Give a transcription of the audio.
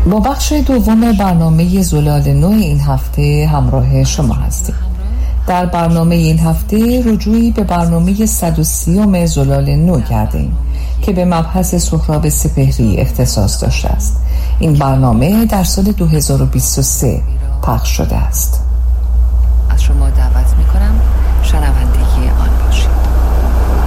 با بخش دوم برنامه زلال نو این هفته همراه شما هستیم. در برنامه این هفته رجوعی به برنامه 130 زلال نو کردیم که به مبحث سهراب سپهری اختصاص داشته است. این برنامه در سال 2023 پخش شده است. از شما دعوت می‌کنم شنونده